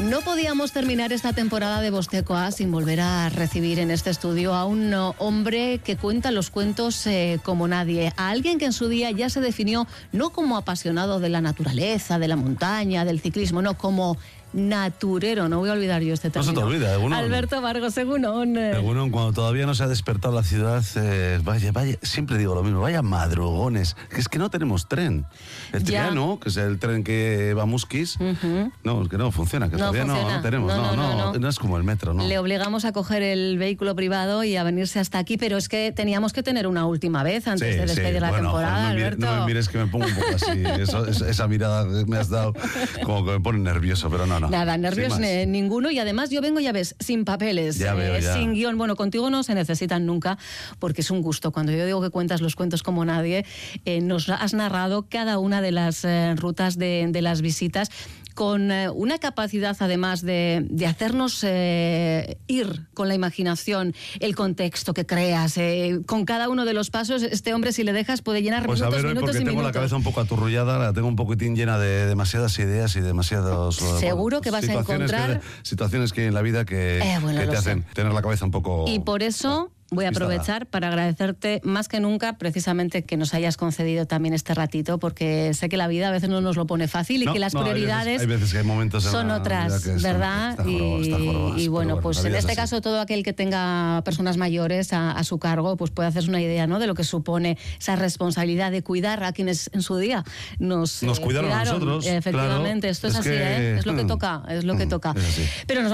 No podíamos terminar esta temporada de Vostecoa sin volver a recibir en este estudio a un hombre que cuenta los cuentos como nadie, a alguien que en su día ya se definió no como apasionado de la naturaleza, de la montaña, del ciclismo, no, como naturero. No voy a olvidar yo este término. No se te olvida, Egunon. Alberto Vargos, Egunon. Egunon, cuando todavía no se ha despertado la ciudad, vaya, siempre digo lo mismo, vaya madrugones, que es que no tenemos tren. El Triano, que es el tren que va a Musquis, no, es que no funciona, que todavía no tenemos, no es como el metro, ¿no? Le obligamos a coger el vehículo privado y a venirse hasta aquí, pero es que teníamos que tener una última vez antes de despedir la temporada, Alberto. No me mires que me pongo un poco así, esa mirada que me has dado como que me pone nervioso, pero no. Nada, nervios ninguno, y además yo vengo, ya ves, sin papeles, sin guión. Bueno, contigo no se necesitan nunca, porque es un gusto. Cuando yo digo que cuentas los cuentos como nadie, nos has narrado cada una de las rutas de las visitas, con una capacidad además de hacernos ir con la imaginación, el contexto que creas, con cada uno de los pasos. Este hombre, si le dejas, puede llenar pues minutos, a ver, minutos porque y tengo minutos. la cabeza un poco aturrullada, la tengo un poquitín llena de demasiadas ideas y demasiados... Seguro que vas a encontrar... situaciones que hay en la vida que te hacen tener la cabeza un poco... Y por eso... voy a aprovechar para agradecerte más que nunca precisamente que nos hayas concedido también este ratito, porque sé que la vida a veces no nos lo pone fácil y que las prioridades hay veces que hay momentos son otras, ¿verdad? Y bueno, pues en este caso todo aquel que tenga personas mayores a su cargo, pues puede hacerse una idea, ¿no?, de lo que supone esa responsabilidad de cuidar a quienes en su día nos cuidaron a nosotros. Efectivamente, claro, esto es así, es lo que toca, es lo que toca. Pero nos